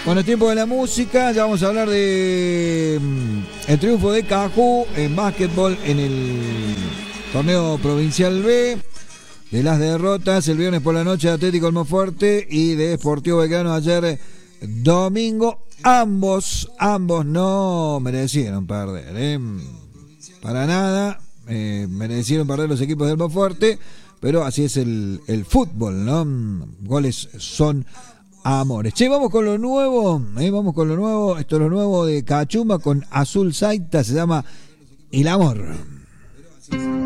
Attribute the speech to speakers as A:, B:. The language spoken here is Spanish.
A: Bueno, es tiempo de la música. Ya vamos a hablar de el triunfo de Cajú en básquetbol en el torneo provincial B. De las derrotas el viernes por la noche de Atlético Almafuerte y de Sportivo Belgrano ayer domingo. Ambos no merecieron perder, para nada. Merecieron perder los equipos de Almafuerte, pero así es el fútbol, ¿no? Goles son amores. Che, vamos con lo nuevo, esto es lo nuevo de Cachumba con Azul Saita, se llama El Amor.